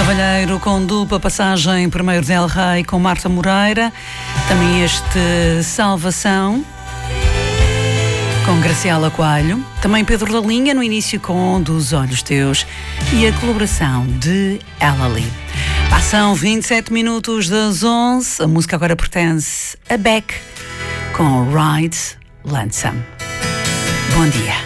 Cavalheiro com dupla passagem primeiro Del Rey com Marta Moreira. Também este Salvação com Graciela Coelho. Também Pedro da Linha no início com Dos Olhos Teus. E a colaboração de Elali. Passam 27 minutos das 11. A música agora pertence a Beck com Ride Lonesome. Bom dia.